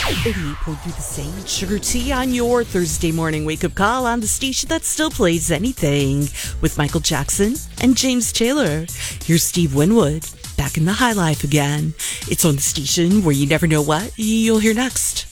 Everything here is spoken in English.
88.3 The Sage, Sugar Tea on your Thursday morning wake-up call on the station that still plays anything with Michael Jackson and James Taylor. Here's Steve Winwood, back in the high life again. It's on the station where you never know what you'll hear next.